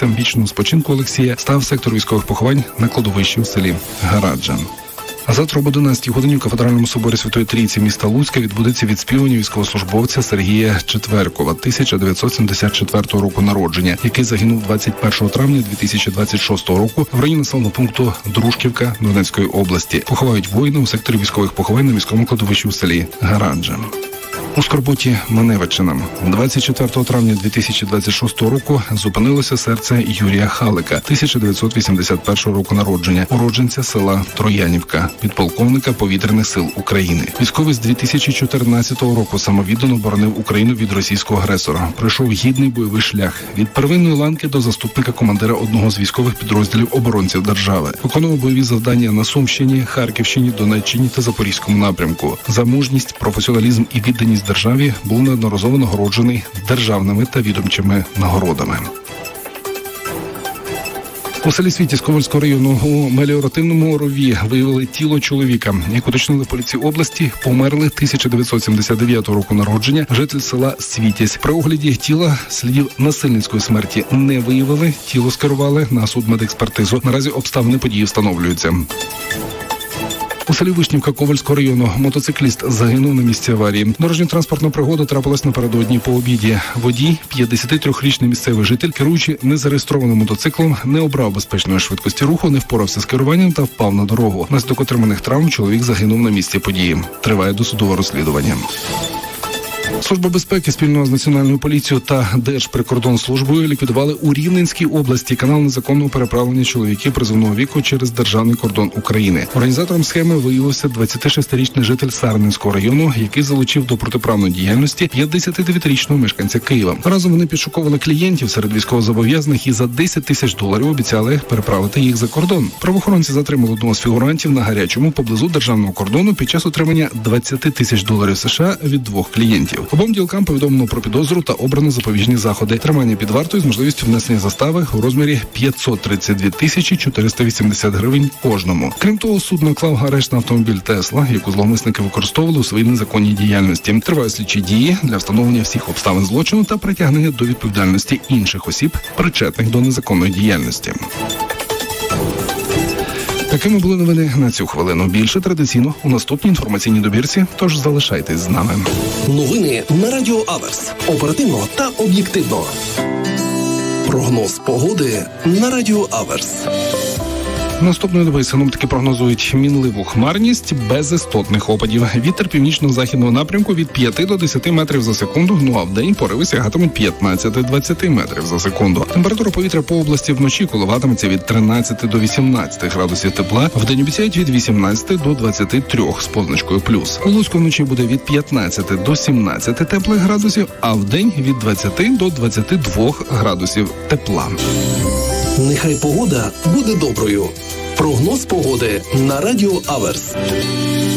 місцем вічного спочинку Олексія став сектор військових поховань на кладовищі в селі Гараджа. А завтра об 11 годині в Кафедральному соборі Святої Трійці міста Луцька відбудеться відспівання військовослужбовця Сергія Четверкова, 1974 року народження, який загинув 21 травня 2026 року в районі населеного пункту Дружківка Донецької області. Поховають воїна у секторі військових поховань на міському кладовищі у селі Гараджа. У Скорботі Маневиччина 24 травня 2026 року зупинилося серце Юрія Халика, 1981 року народження, уродженця села Троянівка, підполковника повітряних сил України. Військовий з 2014 року самовіддано боронив Україну від російського агресора. Пройшов гідний бойовий шлях від первинної ланки до заступника командира одного з військових підрозділів оборонців держави. Виконував бойові завдання на Сумщині, Харківщині, Донеччині та Запорізькому напрямку. За мужність, професіоналізм і відданість державі був неодноразово нагороджений державними та відомчими нагородами. У селі Світязь Ковальського району у меліоративному рові виявили тіло чоловіка. Як уточнили в поліції області, померли 1979 року народження житель села Світязь. При огляді тіла слідів насильницької смерті не виявили, тіло скерували на судмедекспертизу. Наразі обставини події встановлюються. У селі Вишнівка Ковальського району мотоцикліст загинув на місці аварії. Дорожньо-транспортна пригода трапилась напередодні по обіді. Водій, 53-річний місцевий житель, керуючи незареєстрованим мотоциклом, не обрав безпечної швидкості руху, не впорався з керуванням та впав на дорогу. Внаслідок отриманих травм чоловік загинув на місці події. Триває досудове розслідування. Служба безпеки спільно з Національною поліцією та Держприкордонслужбою ліквідували у Рівненській області канал незаконного переправлення чоловіків призовного віку через державний кордон України. Організатором схеми виявився 26-річний житель Сарненського району, який залучив до протиправної діяльності 59-річного мешканця Києва. Разом вони підшуковували клієнтів серед військовозобов'язаних і за $10 тисяч обіцяли переправити їх за кордон. Правоохоронці затримали одного з фігурантів на гарячому поблизу державного кордону під час отримання $20 тисяч США від двох клієнтів. Обом ділкам повідомлено про підозру та обрано запобіжні заходи. Тримання під вартою з можливістю внесення застави у розмірі 532 тисячі 480 гривень кожному. Крім того, суд наклав арешт на автомобіль Тесла, яку зловмисники використовували у своїй незаконній діяльності. Тривають слідчі дії для встановлення всіх обставин злочину та притягнення до відповідальності інших осіб, причетних до незаконної діяльності. Такими були новини на цю хвилину. Більше традиційно у наступній інформаційній добірці, тож залишайтесь з нами. Новини на Радіо Аверс. Оперативно та об'єктивно. Прогноз погоди на Радіо Аверс. Наступної доби синоптики прогнозують мінливу хмарність без істотних опадів. Вітер північно-західного напрямку від 5 до 10 метрів за секунду, ну а вдень пориви сягатимуть 15-20 метрів за секунду. Температура повітря по області вночі коливатиметься від 13 до 18 градусів тепла, вдень обіцяють від 18 до 23 з позначкою плюс. У Луцьку вночі буде від 15 до 17 теплих градусів, а вдень від 20 до 22 градусів тепла. Нехай погода буде доброю. Прогноз погоди на Радіо Аверс.